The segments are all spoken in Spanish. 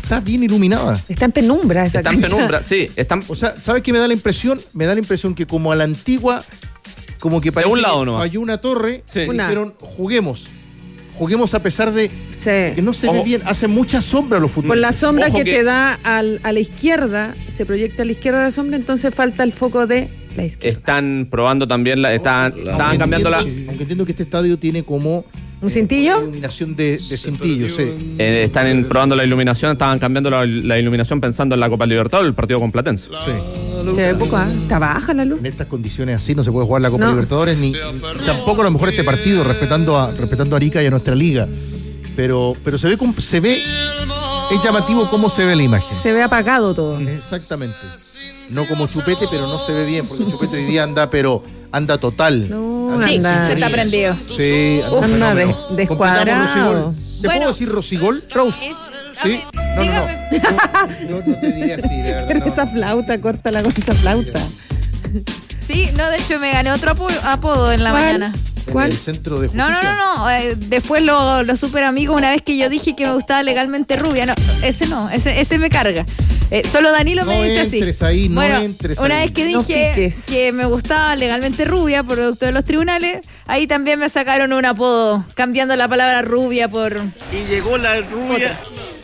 está bien iluminada. Está en penumbra esa cancha. Está en penumbra, sí. O sea, ¿sabes qué me da la impresión? Me da la impresión que como a la antigua, como que parece un lado que nomás. falló una torre, Sí. y dijeron, juguemos a pesar de que no se ve Ojo. bien. Hace mucha sombra los Por futbolistas. la sombra Ojo que que- te da a la izquierda, se proyecta a la izquierda de la sombra, entonces falta el foco de la izquierda. Están probando también, estaban cambiando la... Aunque entiendo que este estadio tiene como ¿Un cintillo? iluminación de cintillo, sí. Están probando la iluminación, estaban cambiando la iluminación pensando en la Copa Libertadores, el partido con Platense. Sí. Se ve poco, está baja la luz. En estas condiciones así no se puede jugar la Copa No. Libertadores, ni tampoco a lo mejor este partido, respetando a Arica y a nuestra liga. Pero se ve, es llamativo cómo se ve la imagen. Se ve apagado todo. Exactamente. No como Chupete, pero no se ve bien, porque Chupete hoy día anda total. No, Anda Sí, sin anda. está tenis. prendido. Sí, Anda fenómeno. descuadrado. Completamos Rosigol. ¿Te Bueno. puedo decir Rosigol? Rose. Sí. No. Yo no te diré así, de verdad. Pero no. esa flauta, córtala con esa flauta. Sí, no, de hecho me gané otro apodo en la ¿Cuál? mañana. ¿Cuál? El centro de No, justicia. no. Después lo super amigo una vez que yo dije que me gustaba legalmente rubia. No, ese me carga. Solo Danilo me No dice así. entres ahí, no bueno, entres una ahí. vez que No dije piques. que me gustaba legalmente rubia, producto de los tribunales, ahí también me sacaron un apodo, cambiando la palabra rubia por... Y llegó la rubia.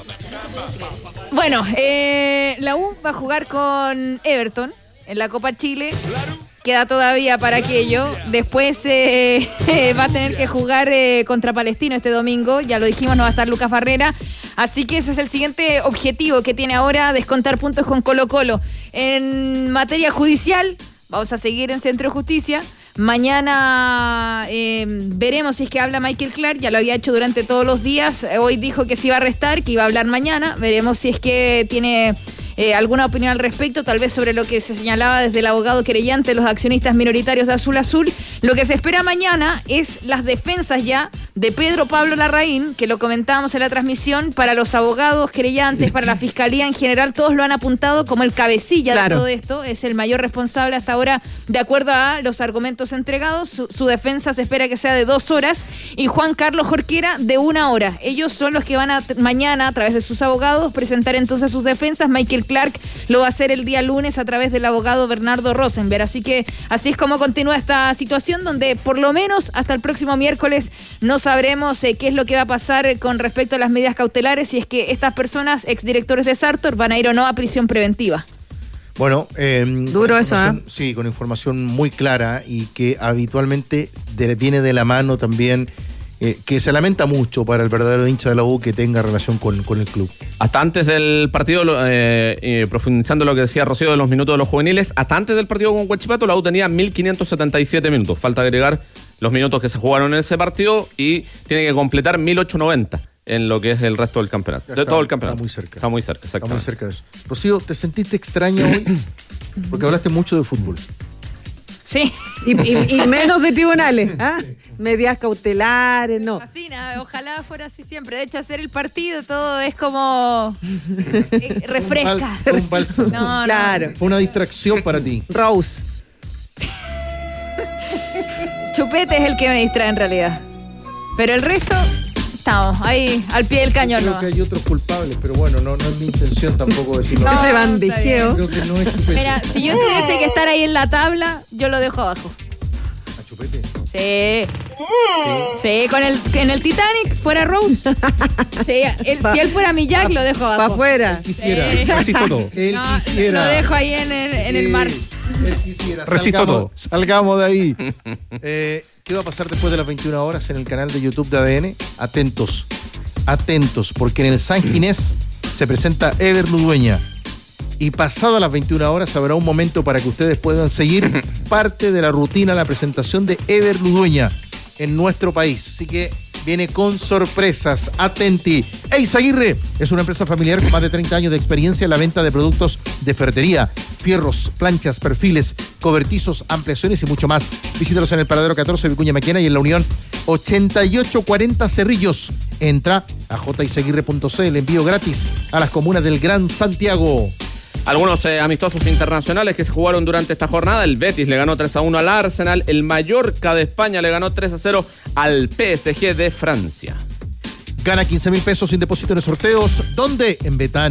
Bueno, la U va a jugar con Everton en la Copa Chile. Queda todavía para aquello. Después va a tener que jugar contra Palestino este domingo. Ya lo dijimos, no va a estar Lucas Barrera. Así que ese es el siguiente objetivo que tiene ahora, descontar puntos con Colo-Colo. En materia judicial, vamos a seguir en Centro de Justicia. Mañana veremos si es que habla Michael Clark. Ya lo había hecho durante todos los días. Hoy dijo que se iba a arrestar, que iba a hablar mañana. Veremos si es que tiene alguna opinión al respecto, tal vez sobre lo que se señalaba desde el abogado querellante, los accionistas minoritarios de Azul Azul. Lo que se espera mañana es las defensas ya de Pedro Pablo Larraín, que lo comentábamos en la transmisión, para los abogados querellantes, para la fiscalía en general, todos lo han apuntado como el cabecilla de todo esto, es el mayor responsable hasta ahora, de acuerdo a los argumentos entregados. Su defensa se espera que sea de 2 horas y Juan Carlos Jorquera de 1 hora. Ellos son los que van a mañana, a través de sus abogados, presentar entonces sus defensas. Michael Clark lo va a hacer el día lunes a través del abogado Bernardo Rosenberg. Así que así es como continúa esta situación, donde por lo menos hasta el próximo miércoles no sabremos qué es lo que va a pasar con respecto a las medidas cautelares, si es que estas personas, exdirectores de Sartor, van a ir o no a prisión preventiva. Bueno, duro eso, Sí, con información muy clara y que habitualmente viene de la mano también, que se lamenta mucho para el verdadero hincha de la U que tenga relación con el club. Hasta antes del partido, profundizando lo que decía Rocío de los minutos de los juveniles, hasta antes del partido con Huachipato, la U tenía 1.577 minutos. Falta agregar los minutos que se jugaron en ese partido y tiene que completar 1.890 en lo que es el resto del campeonato. De todo el campeonato. Está muy cerca. Está muy cerca, Está exactamente. muy cerca de eso. Rocío, ¿te sentiste extraña hoy? Porque hablaste mucho de fútbol. Sí. Y menos de tribunales, ¿ah? Medidas cautelares, no. Fascina, ojalá fuera así siempre. De hecho, hacer el partido todo es como refresca. Fue un bálsamo. No, Claro. Fue una distracción para ti. Rose. Chupete es el que me distrae en realidad. Pero el resto, estamos ahí al pie del cañón. Creo ¿No? que hay otros culpables, pero bueno, no es mi intención tampoco decirlo. No, Ese bandejeo. Creo que no es Chupete. Mira, si yo tuviese que estar ahí en la tabla, yo lo dejo abajo. ¿A Chupete? Sí. Sí, en el Titanic fuera Rose. Sí, si él fuera mi Jack, lo dejo abajo. Para afuera. Quisiera. Sí. Resisto todo. Él No, quisiera. lo dejo ahí en el mar. Él quisiera. Resisto todo. Salgamos de ahí. ¿Qué va a pasar después de las 21 horas en el canal de YouTube de ADN? Atentos, porque en el San Ginés se presenta Ever Ludueña. Y pasadas las 21 horas habrá un momento para que ustedes puedan seguir parte de la rutina, la presentación de Ever Ludueña en nuestro país. Así que viene con sorpresas. Atenti. Eizaguirre es una empresa familiar con más de 30 años de experiencia en la venta de productos de ferretería, fierros, planchas, perfiles, cobertizos, ampliaciones y mucho más. Visítalos en el Paradero 14 Vicuña Maquena y en la Unión 8840 Cerrillos. Entra a jizaguirre.cl, envío gratis a las comunas del Gran Santiago. Algunos amistosos internacionales que se jugaron durante esta jornada. El Betis le ganó 3-1 al Arsenal. El Mallorca de España le ganó 3-0 al PSG de Francia. Gana 15.000 pesos sin depósito en sorteos. ¿Dónde? En Betania.